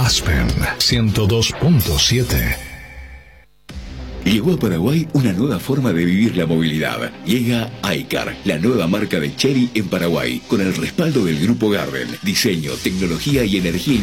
Aspen 102.7. Llegó a Paraguay una nueva forma de vivir la movilidad. Llega iCar, la nueva marca de Chery en Paraguay, con el respaldo del Grupo Garden. Diseño, tecnología y energía